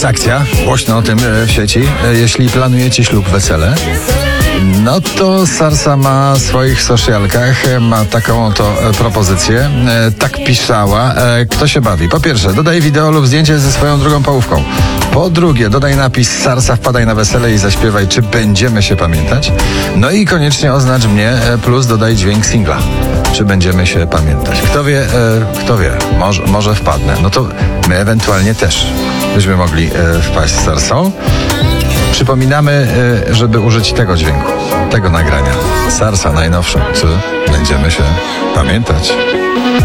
akcja, głośno o tym w sieci. Jeśli planujecie ślub, wesele, no to Sarsa ma w swoich socialkach, ma taką oto propozycję. Tak pisała. Kto się bawi? Po pierwsze, dodaj wideo lub zdjęcie ze swoją drugą połówką. Po drugie, dodaj napis Sarsa, wpadaj na wesele i zaśpiewaj, czy będziemy się pamiętać. No i koniecznie oznacz mnie, plus dodaj dźwięk singla. Czy będziemy się pamiętać? Kto wie, może wpadnę. No to my ewentualnie też byśmy mogli wpaść z Sarsą. Przypominamy, żeby użyć tego dźwięku, tego nagrania. Sarsa najnowsza. Czy będziemy się pamiętać?